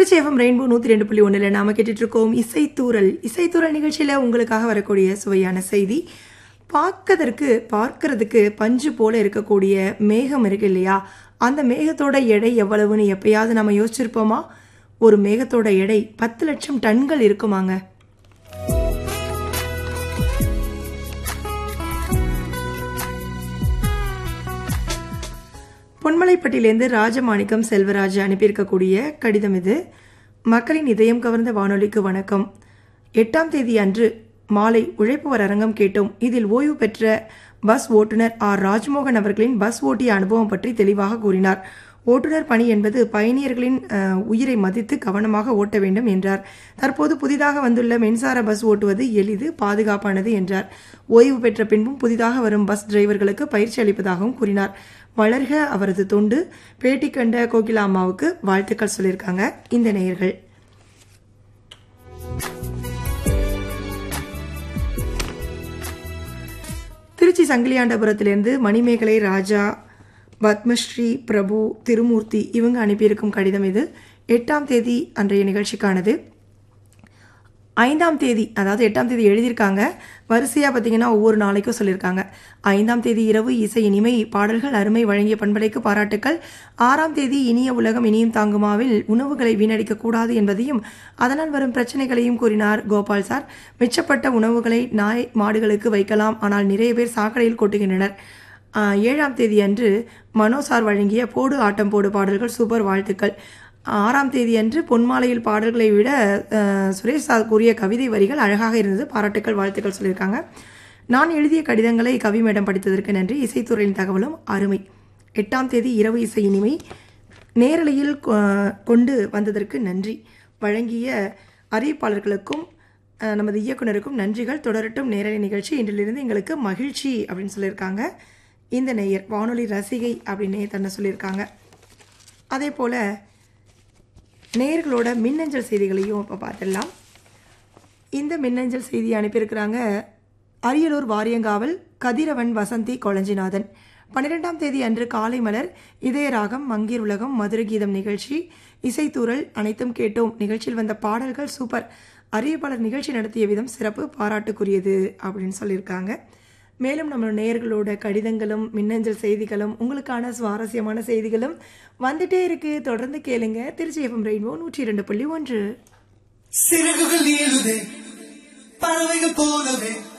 Trichy FM rainbow 102.1 நாம கேட்டுட்டு இருக்கோம் இசைத்தூரல் நிகழ்ச்சியில உங்களுக்காக வரக்கூடிய சுவையான செய்தி. பார்க்கறதுக்கு பஞ்சு போல இருக்கக்கூடிய மேகம் இருக்கு இல்லையா, அந்த மேகத்தோட எடை எவ்வளவுன்னு எப்பயாவது நம்ம யோசிச்சிருப்போமா? ஒரு மேகத்தோட எடை 10 லட்சம் டன்கள் இருக்குமாங்க. பொன்மலைப்பட்டியிலேருந்து ராஜமாணிக்கம் செல்வராஜ் அனுப்பியிருக்கக்கூடிய கடிதம் இது. மக்களின் இதயம் கவர்ந்த வானொலிக்கு வணக்கம். 8ஆம் தேதி அன்று மாலை உழைப்பவர் அரங்கம் கேட்டோம். இதில் ஓய்வு பெற்ற பஸ் ஓட்டுநர் ஆர் ராஜ்மோகன் அவர்களின் பஸ் ஓட்டிய அனுபவம் பற்றி தெளிவாக கூறினார். ஓட்டுநர் பணி என்பது பயணியர்களின் உயிரை மதித்து கவனமாக ஓட்ட வேண்டும் என்றார். தற்போது புதிதாக வந்துள்ள மின்சார பஸ் ஓட்டுவது எளிது, பாதுகாப்பானது என்றார். ஓய்வு பெற்ற பின்பும் புதிதாக வரும் பஸ் டிரைவர்களுக்கு பயிற்சி அளிப்பதாகவும் கூறினார். வளர்க அவரது தொண்டு. பேட்டி கண்ட கோகிலா அம்மாவுக்கு வாழ்த்துக்கள் சொல்லியிருக்காங்க இந்த நேயர்கள். திருச்சி சங்கிலியாண்டபுரத்திலிருந்து மணிமேகலை, ராஜா, பத்மஸ்ரீ, பிரபு, திருமூர்த்தி இவங்க அனுப்பியிருக்கும் கடிதம் இது. 8ஆம் தேதி அன்றைய நிகழ்ச்சிக்கானது. 5ஆம் தேதி, அதாவது 8ஆம் தேதி எழுதியிருக்காங்க. வரிசையாக பார்த்தீங்கன்னா ஒவ்வொரு நாளைக்கும் சொல்லியிருக்காங்க. 5ஆம் தேதி இரவு இசை இனிமை பாடல்கள் அருமை வழங்கிய பண்பலைக்கு பாராட்டுக்கள். 6ஆம் தேதி இனிய உலகம் இனியும் தாங்குமாவில் உணவுகளை வீணடிக்கக்கூடாது என்பதையும் அதனால் வரும் பிரச்சனைகளையும் கூறினார் கோபால் சார். மிச்சப்பட்ட உணவுகளை நாய் மாடுகளுக்கு வைக்கலாம், ஆனால் நிறைய பேர் சாக்கடையில் கொட்டுகின்றனர். 7ஆம் தேதி அன்று மனோ சார் வழங்கிய போடு ஆட்டம் போடு பாடல்கள் சூப்பர், வாழ்த்துக்கள். 6ஆம் தேதி அன்று பொன்மாலையில் பாடல்களை விட சுரேஷ் சார் கூறிய கவிதை வரிகள் அழகாக இருந்தது, பாராட்டுக்கள், வாழ்த்துக்கள் சொல்லியிருக்காங்க. நான் எழுதிய கடிதங்களை கவி மேடம் படித்ததற்கு நன்றி. இசைத்துறையின் தகவலும் அருமை. 8ஆம் தேதி இரவு இசை இனிமை நேரலையில் கொண்டு வந்ததற்கு நன்றி. வழங்கிய அறிவிப்பாளர்களுக்கும் நமது இயக்குனருக்கும் நன்றிகள். தொடரட்டும் நேரலை நிகழ்ச்சி, இன்றிலிருந்து எங்களுக்கு மகிழ்ச்சி அப்படின்னு சொல்லியிருக்காங்க இந்த நேயர். வானொலி ரசிகை அப்படின்னே தன்னை சொல்லியிருக்காங்க. அதே போல் நேயர்களோட மின்னஞ்சல் செய்திகளையும் இப்போ பார்த்துடலாம். இந்த மின்னஞ்சல் செய்தியை அனுப்பியிருக்கிறாங்க அரியலூர் வாரியங்காவல் கதிரவன் வசந்தி கொளஞ்சிநாதன். 12ஆம் தேதி அன்று காலை மலர், இதயராகம், மங்கீர் உலகம், மதுரை கீதம் நிகழ்ச்சி, இசைத்தூரல் அனைத்தும் கேட்டோம். நிகழ்ச்சியில் வந்த பாடல்கள் சூப்பர். அறிவிப்பாளர் நிகழ்ச்சி நடத்திய விதம் சிறப்பு, பாராட்டுக்குரியது அப்படின்னு சொல்லியிருக்காங்க. மேலும் நம்மளோட நேயர்களோட கடிதங்களும் மின்னஞ்சல் செய்திகளும் உங்களுக்கான சுவாரஸ்யமான செய்திகளும் வந்துட்டே இருக்கு. தொடர்ந்து கேளுங்க. Trichy FM rainbow 102.1. சிறகுகள் ஏழுதே பறவைகள் போலவே